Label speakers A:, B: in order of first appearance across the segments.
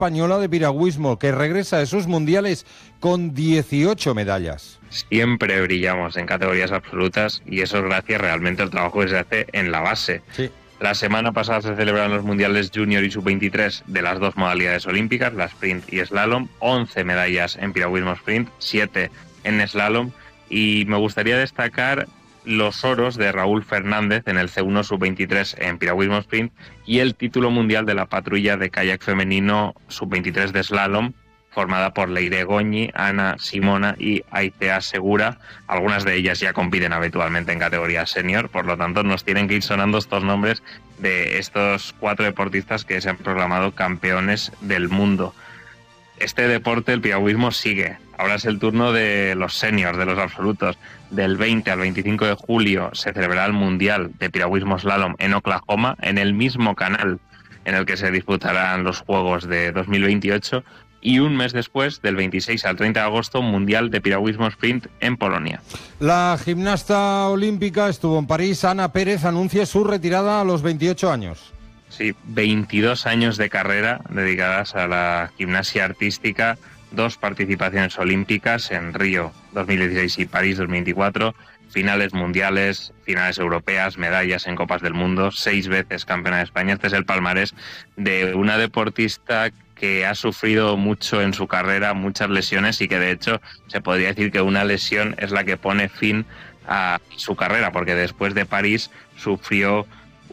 A: española de piragüismo, que regresa a esos mundiales con 18 medallas.
B: Siempre brillamos en categorías absolutas y eso es gracias realmente al trabajo que se hace en la base.
A: Sí.
B: La semana pasada se celebraron los mundiales junior y sub-23 de las dos modalidades olímpicas, la sprint y slalom, 11 medallas en piragüismo sprint, 7 en slalom, y me gustaría destacar los oros de Raúl Fernández en el C1 sub-23 en piragüismo sprint y el título mundial de la patrulla de kayak femenino sub-23 de slalom, formada por Leire Goñi, Ana Simona y Aitea Segura. Algunas de ellas ya compiten habitualmente en categoría senior, por lo tanto nos tienen que ir sonando estos nombres de estos 4 deportistas que se han proclamado campeones del mundo. Este deporte, el piragüismo, sigue. Ahora es el turno de los seniors, de los absolutos. Del 20 al 25 de julio se celebrará el Mundial de Piragüismo Slalom en Oklahoma, en el mismo canal en el que se disputarán los Juegos de 2028, y un mes después, del 26 al 30 de agosto, Mundial de Piragüismo Sprint en Polonia.
A: La gimnasta olímpica estuvo en París. Ana Pérez anuncia su retirada a los 28 años.
B: Sí, 22 años de carrera dedicadas a la gimnasia artística, 2 participaciones olímpicas en Río 2016 y París 2024, finales mundiales, finales europeas, medallas en Copas del Mundo, 6 veces campeona de España. Este es el palmarés de una deportista que ha sufrido mucho en su carrera, muchas lesiones, y que de hecho se podría decir que una lesión es la que pone fin a su carrera, porque después de París sufrió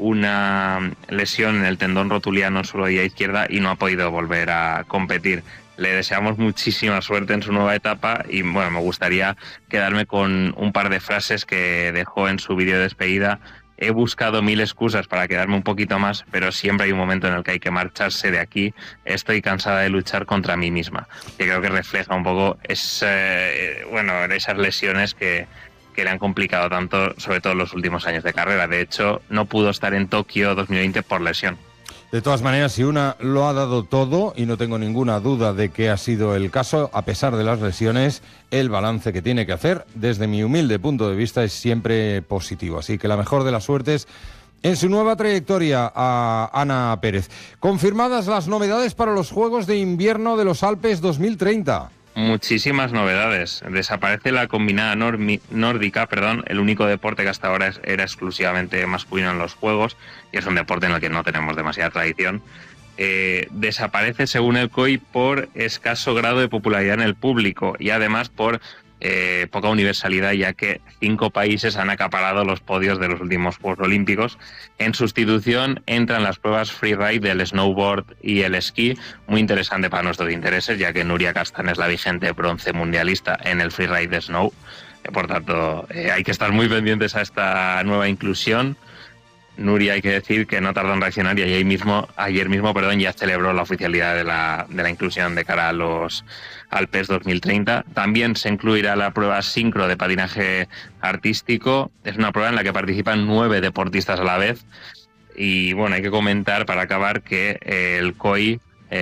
B: una lesión en el tendón rotuliano en su rodilla izquierda y no ha podido volver a competir. Le deseamos muchísima suerte en su nueva etapa y bueno, me gustaría quedarme con un par de frases que dejó en su vídeo de despedida. He buscado 1000 excusas para quedarme un poquito más, pero siempre hay un momento en el que hay que marcharse de aquí. Estoy cansada de luchar contra mí misma. Que creo que refleja un poco esas lesiones que le han complicado tanto, sobre todo en los últimos años de carrera. De hecho, no pudo estar en Tokio 2020 por lesión.
A: De todas maneras, si una lo ha dado todo, y no tengo ninguna duda de que ha sido el caso, a pesar de las lesiones, el balance que tiene que hacer, desde mi humilde punto de vista, es siempre positivo. Así que la mejor de las suertes en su nueva trayectoria a Ana Pérez. Confirmadas las novedades para los Juegos de Invierno de los Alpes 2030.
B: Muchísimas novedades. Desaparece la combinada nórdica, el único deporte que hasta ahora era exclusivamente masculino en los Juegos, y es un deporte en el que no tenemos demasiada tradición. Desaparece, según el COI, por escaso grado de popularidad en el público y además por poca universalidad, ya que 5 países han acaparado los podios de los últimos Juegos Olímpicos. En sustitución entran las pruebas freeride del snowboard y el esquí, muy interesante para nuestros intereses, ya que Nuria Castán es la vigente bronce mundialista en el freeride de snow. Por tanto, hay que estar muy pendientes a esta nueva inclusión. Nuria, hay que decir que no tardó en reaccionar y ayer mismo ya celebró la oficialidad de la inclusión de cara a los Alpes 2030. También se incluirá la prueba sincro de patinaje artístico. Es una prueba en la que participan 9 deportistas a la vez. Y bueno, hay que comentar para acabar que el COI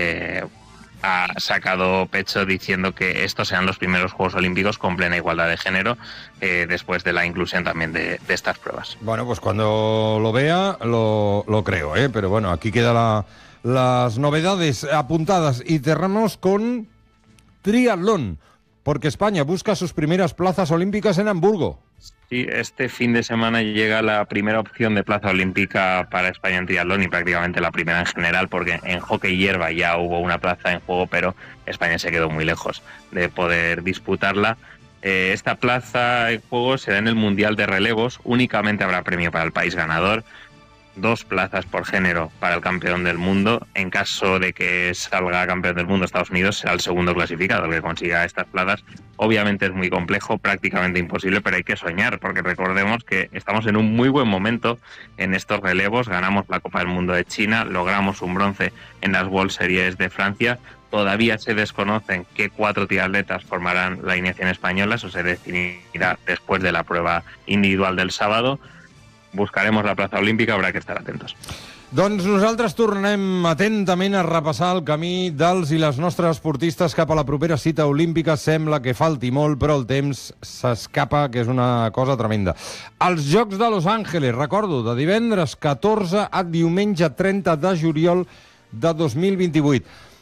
B: ha sacado pecho diciendo que estos sean los primeros Juegos Olímpicos con plena igualdad de género, después de la inclusión también de estas pruebas.
A: Bueno, pues cuando lo vea lo creo, pero bueno, aquí quedan las novedades apuntadas y cerramos con triatlón, porque España busca sus primeras plazas olímpicas en Hamburgo.
B: Sí, este fin de semana llega la primera opción de plaza olímpica para España en triatlón y prácticamente la primera en general, porque en hockey hierba ya hubo una plaza en juego, pero España se quedó muy lejos de poder disputarla. Esta plaza en juego será en el Mundial de Relevos. Únicamente habrá premio para el país ganador, 2 plazas por género para el campeón del mundo. En caso de que salga campeón del mundo Estados Unidos, será el segundo clasificado el que consiga estas plazas. Obviamente es muy complejo, prácticamente imposible, pero hay que soñar, porque recordemos que estamos en un muy buen momento en estos relevos. Ganamos la Copa del Mundo de China, logramos un bronce en las World Series de Francia. Todavía se desconocen qué 4 triatletas formarán la alineación española, eso se definirá después de la prueba individual del sábado. Buscaremos la plaça olímpica, haurà que estar atentos.
A: Doncs nosaltres tornem atentament a repassar el camí dels i les nostres esportistes cap a la propera cita olímpica. Sembla que falti molt, però el temps s'escapa, que és una cosa tremenda. Els Jocs de Los Angeles, recordo, de divendres 14 a diumenge 30 de juliol de 2028.